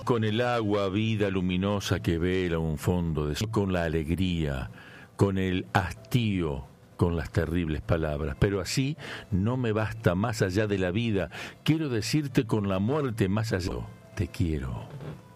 con el agua, vida luminosa que vela un fondo de sol, con la alegría, con el hastío, con las terribles palabras. Pero así no me basta más allá de la vida. Quiero decirte con la muerte más allá. Te quiero.